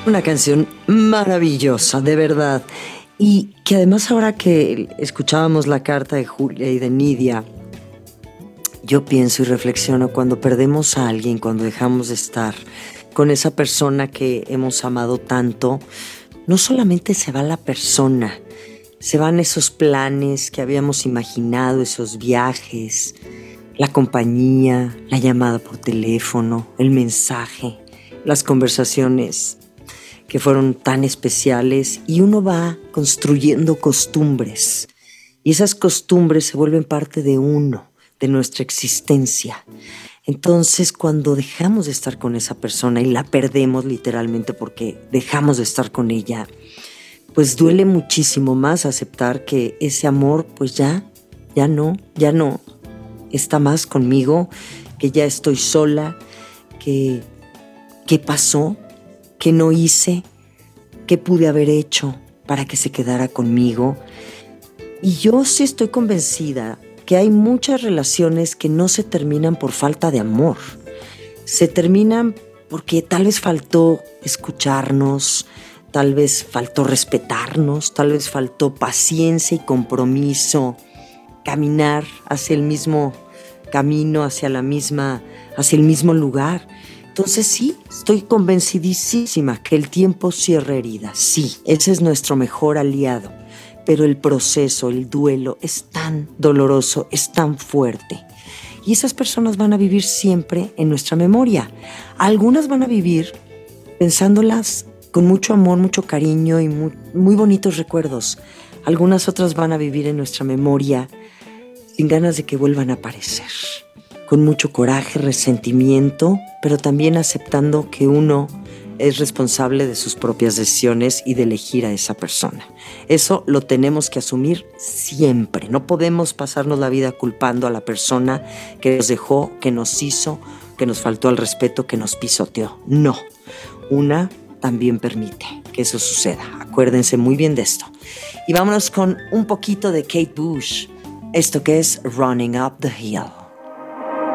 Una canción maravillosa, de verdad. Y que además ahora que escuchábamos la carta de Julia y de Nidia, yo pienso y reflexiono cuando perdemos a alguien, cuando dejamos de estar con esa persona que hemos amado tanto, no solamente se va la persona, se van esos planes que habíamos imaginado, esos viajes, la compañía, la llamada por teléfono, el mensaje, las conversaciones que fueron tan especiales, y uno va construyendo costumbres y esas costumbres se vuelven parte de uno, de nuestra existencia. Entonces, cuando dejamos de estar con esa persona y la perdemos literalmente porque dejamos de estar con ella, pues duele muchísimo más aceptar que ese amor pues ya no está más conmigo, que ya estoy sola, que qué pasó, qué no hice, qué pude haber hecho para que se quedara conmigo. Y yo sí estoy convencida que hay muchas relaciones que no se terminan por falta de amor. Se terminan porque tal vez faltó escucharnos, tal vez faltó respetarnos, tal vez faltó paciencia y compromiso, caminar hacia el mismo camino, hacia el mismo lugar. Entonces sí, estoy convencidísima que el tiempo cierra heridas. Sí, ese es nuestro mejor aliado. Pero el proceso, el duelo es tan doloroso, es tan fuerte. Y esas personas van a vivir siempre en nuestra memoria. Algunas van a vivir pensándolas con mucho amor, mucho cariño y muy bonitos recuerdos. Algunas otras van a vivir en nuestra memoria sin ganas de que vuelvan a aparecer, con mucho coraje, resentimiento, pero también aceptando que uno es responsable de sus propias decisiones y de elegir a esa persona. Eso lo tenemos que asumir siempre. No podemos pasarnos la vida culpando a la persona que nos dejó, que nos hizo, que nos faltó al respeto, que nos pisoteó. No. Una también permite que eso suceda. Acuérdense muy bien de esto. Y vámonos con un poquito de Kate Bush. Esto que es Running Up the Hill.